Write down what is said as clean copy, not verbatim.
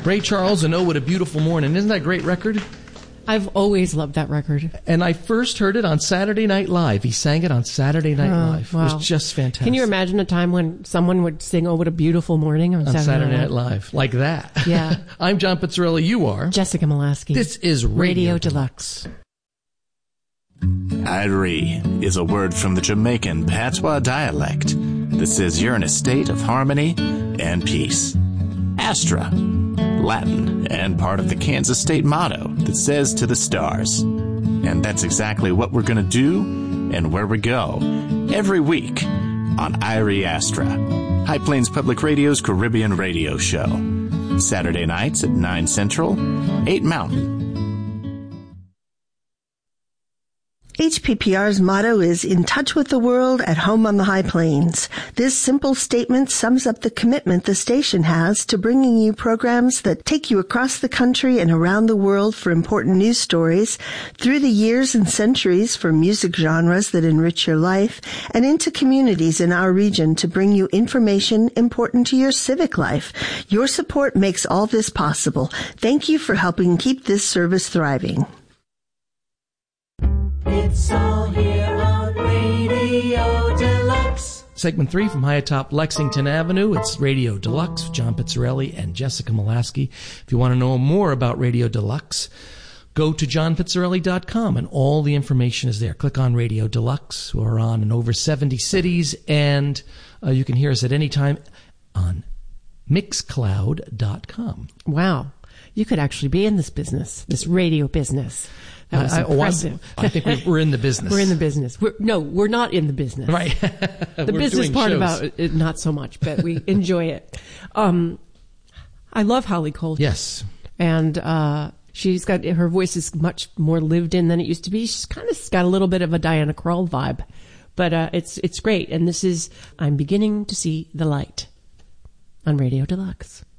Ray Charles and Oh, What a Beautiful Morning. Isn't that a great record? I've always loved that record. And I first heard it on Saturday Night Live. He sang it on Saturday Night Live. Wow. It was just fantastic. Can you imagine a time when someone would sing Oh, What a Beautiful Morning on Saturday Night Live? Like that. Yeah. I'm John Pizzarelli. You are? Jessica Molaski. This is Radio Deluxe. Irie is a word from the Jamaican patois dialect that says you're in a state of harmony and peace. Astra, Latin, and part of the Kansas state motto that says to the stars. And that's exactly what we're going to do and where we go every week on Irie Astra, High Plains Public Radio's Caribbean radio show. Saturday nights at 9 Central, 8 Mountain. HPPR's motto is in touch with the world, at home on the High Plains. This simple statement sums up the commitment the station has to bringing you programs that take you across the country and around the world for important news stories, through the years and centuries for music genres that enrich your life, and into communities in our region to bring you information important to your civic life. Your support makes all this possible. Thank you for helping keep this service thriving. It's all here on Radio Deluxe. Segment 3 from high atop Lexington Avenue. It's Radio Deluxe, John Pizzarelli and Jessica Molaski. If you want to know more about Radio Deluxe, go to johnpizzarelli.com and all the information is there. Click on Radio Deluxe. We're on in over 70 cities, and you can hear us at any time on mixcloud.com. Wow. You could actually be in this business, this radio business. That was impressive. I think we're in the business. We're in the business. We're not in the business. Right. The business part shows. About it, not so much, but we enjoy it. I love Holly Cole. Yes. And she's got, her voice is much more lived in than it used to be. She's kind of got a little bit of a Diana Krall vibe, but it's great. And this is I'm Beginning to See the Light on Radio Deluxe.